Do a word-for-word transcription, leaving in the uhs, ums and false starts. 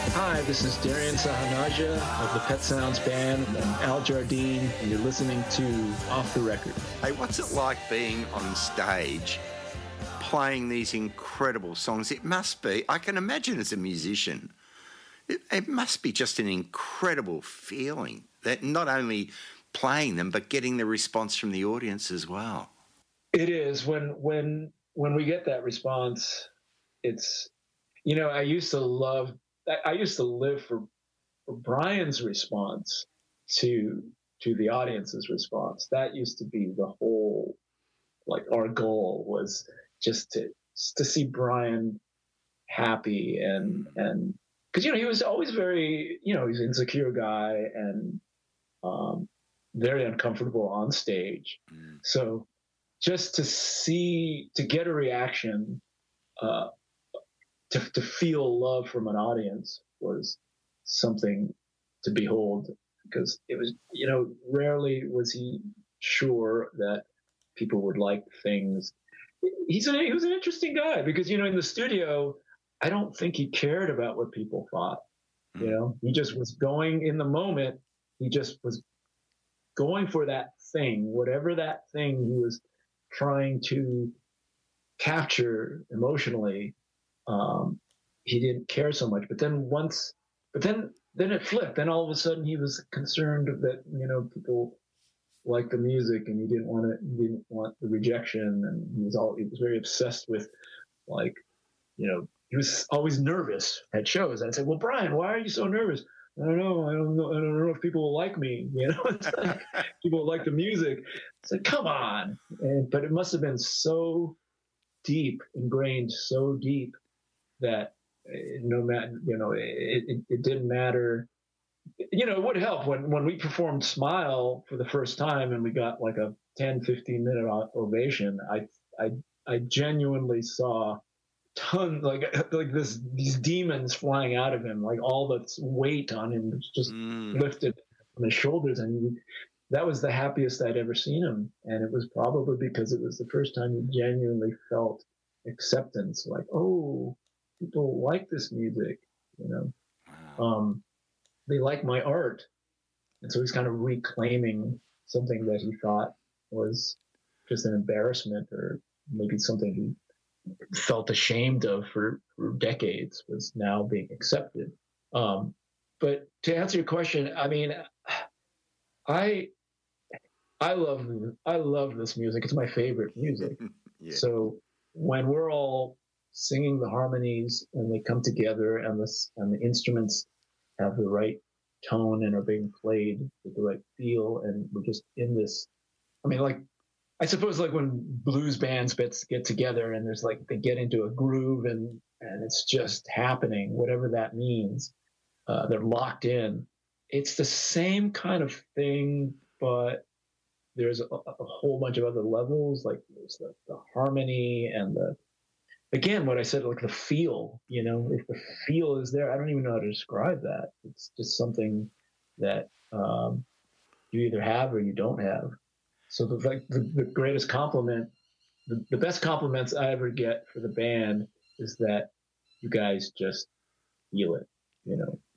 Hi, this is Darian Sahanaja of the Pet Sounds Band and Al Jardine, and you're listening to Off the Record. Hey, what's it like being on stage playing these incredible songs? It must be, I can imagine as a musician, it, it must be just an incredible feeling that not only playing them, but getting the response from the audience as well. It is. When when when we get that response, it's, you know, I used to love, I, I used to live for, for Brian's response to to the audience's response. That used to be the whole, like, our goal was just to to see Brian happy and and because, you know, he was always very, you know, he's an insecure guy and um, very uncomfortable on stage. Mm. So just to see, to get a reaction, uh, to to feel love from an audience was something to behold, because it was, you know, rarely was he sure that people would like things. He's an, he was an interesting guy because, you know, in the studio, I don't think he cared about what people thought. Mm. You know, he just was going in the moment. He just was going for that thing, whatever that thing he was trying to capture emotionally. Um, he didn't care so much. But then once, but then, then it flipped. Then all of a sudden he was concerned that, you know, people liked the music and he didn't want it, he didn't want the rejection. And he was all, he was very obsessed with, like, you know, he was always nervous at shows. I'd say, well, Brian, why are you so nervous? I don't know. I don't know. I don't know if people will like me. You know, it's like, people will like the music. It's like, come on. And, but it must have been so deep, ingrained so deep that no matter, you know, it, it, it didn't matter. You know, it would help when, when we performed Smile for the first time and we got like a ten, fifteen minute ovation. I, I, I genuinely saw ton like like this these demons flying out of him, like all the weight on him was just mm. lifted from his shoulders, and he, that was the happiest I'd ever seen him. And it was probably because it was the first time he genuinely felt acceptance, like, oh, people like this music, you know. Wow. Um they like my art. And so he's kind of reclaiming something that he thought was just an embarrassment, or maybe something he felt ashamed of for, for decades, was now being accepted. Um, but to answer your question, I mean, I I love I love this music. It's my favorite music. Yeah. So when we're all singing the harmonies and they come together and the and the instruments have the right tone and are being played with the right feel, and we're just in this. I mean, like, I suppose like when blues bands get together and there's like, they get into a groove and, and it's just happening, whatever that means. Uh, they're locked in. It's the same kind of thing, but there's a, a whole bunch of other levels. Like there's the, the harmony and the, again, what I said, like the feel, you know, if the feel is there, I don't even know how to describe that. It's just something that um, you either have or you don't have. So the, like the, the greatest compliment, the, the best compliments I ever get for the band is that you guys just feel it, you know.